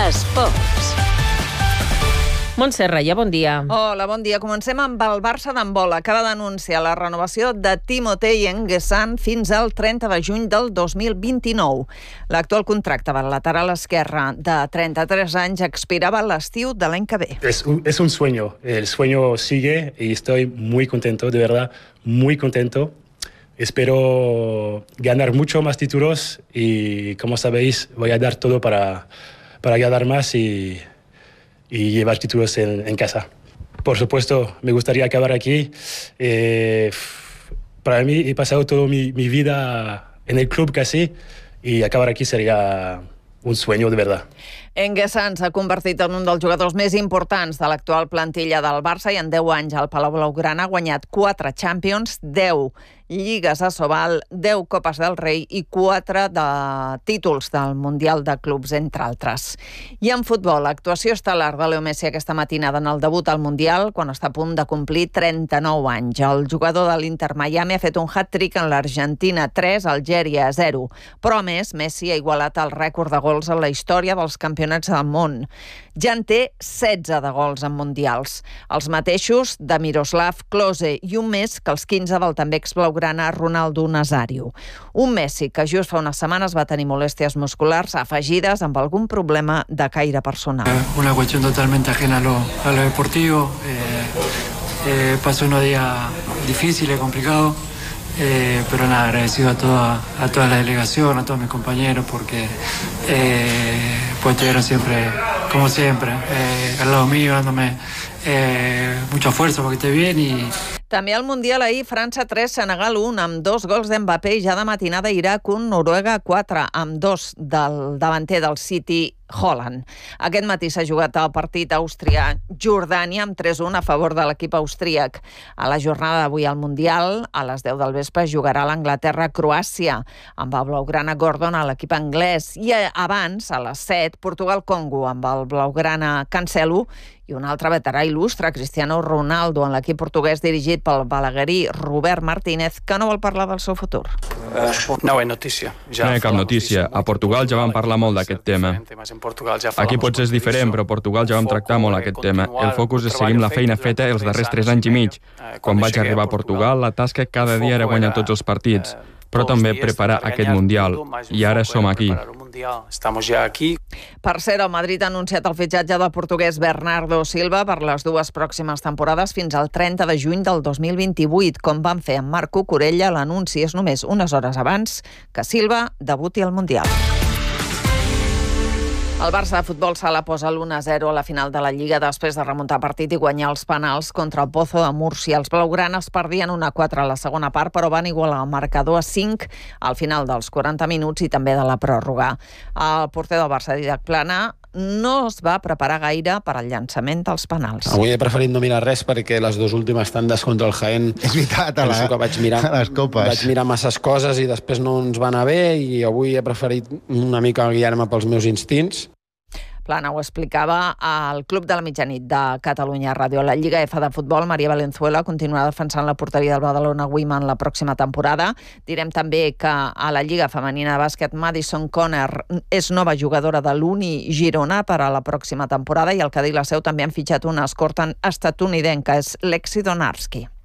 Esports. Montse Reia, bon dia. Hola, bon dia. Comencem amb el Barça d'handbol. Acaba d'anunciar la renovació de Timotei N'Guessan fins al 30 de juny del 2029. L'actual contracte per lateral esquerre de 33 anys expirava l'estiu de l'any que ve. Es un sueño. El sueño sigue y estoy muy contento, de verdad, muy contento. Espero ganar mucho más títulos y, como sabéis, voy a dar todo para ganar más y llevar títulos en casa. Por supuesto, me gustaría acabar aquí. Para mí he pasado toda mi vida en el club casi y acabar aquí sería un sueño de verdad. N'Guessan s'ha convertit en un dels jugadors més importants de l'actual plantilla del Barça i en 10 anys al Palau Blaugrana ha guanyat 4 Champions, 10 lligues a Sobal, 10 Copes del Rei i 4 de títols del Mundial de Clubs, entre altres. I en futbol, l'actuació estel·lar de Leo Messi aquesta matinada en el debut al Mundial, quan està a punt de complir 39 anys. El jugador de l'Inter Miami ha fet un hat-trick en l'Argentina 3, Algèria 0. Però, a més, Messi ha igualat el rècord de gols en la història dels campionats del món. Ja en té 16 de gols en mundials. Els mateixos de Miroslav Klose i un més que els 15 del també exblaugrana Ronaldo Nazario. Un Messi que just fa unes setmanes va tenir molèsties musculars afegides amb algun problema de caire personal. Una cuestión totalmente ajena a lo deportivo. Pasó unos días difíciles, complicados. Pero nada, agradecido a toda la delegación, a todos mis compañeros, porque pues estuvieron siempre, como siempre, al lado mío, dándome mucha fuerza para que esté bien. Y també al Mundial ahir, França 3, Senegal 1, amb 2 gols d'Mbappé, i ja de matinada Iraq 1, Noruega 4, amb 2 del davanter del City, Haaland. Aquest matí s'ha jugat el partit Àustria-Jordània amb 3-1 a favor de l'equip austríac. A la jornada d'avui al Mundial, a les 10 del vespre, jugarà l'Anglaterra-Croàcia amb el blaugrana Gordon a l'equip anglès. I abans, a les 7, Portugal-Congo amb el blaugrana Cancelo i un altre veterà il·lustre, Cristiano Ronaldo, en l'equip portuguès dirigit pel balaguerí Robert Martínez, que no vol parlar del seu futur. No hi ha cap notícia. A Portugal ja vam parlar molt d'aquest tema. Aquí potser és diferent, però a Portugal ja vam tractar molt aquest tema. El focus és seguir amb la feina feta els darrers 3 anys i mig. Quan vaig arribar a Portugal, la tasca cada dia era guanyar tots els partits, però també preparar aquest Mundial. I ara som aquí. Per cert, el Madrid ha anunciat el fitxatge del portuguès Bernardo Silva per les 2 pròximes temporades fins al 30 de juny del 2028. Com van fer amb Marc Cucurella, l'anunci és només unes hores abans que Silva debuti al Mundial. El Barça de futbol sala posa l'1-0 a la final de la Lliga després de remuntar partit i guanyar els penals contra el Pozo de Múrcia. Els blaugranes perdien 1-4 a la segona part, però van igualar el marcador a 5 al final dels 40 minuts i també de la pròrroga. El porter del Barça, Didac Plana, no es va preparar gaire per al llançament dels penals. Avui he preferit no mirar res perquè les 2 últimes tandes contra el Jaén... És veritat, penso que vaig mirar masses coses i després no ens va anar bé i avui he preferit una mica guiar-me pels meus instints. Plana ho explicava al Club de la Mitjanit de Catalunya Ràdio. La Lliga F de futbol, Maria Valenzuela continuarà defensant la porteria del Badalona Women la pròxima temporada. Direm també que a la Lliga Femenina de Bàsquet, Madison Conner és nova jugadora de l'Uni Girona per a la pròxima temporada i al Cadí la Seu també han fitxat una escorta estatunidenca, és Lexi Donarski.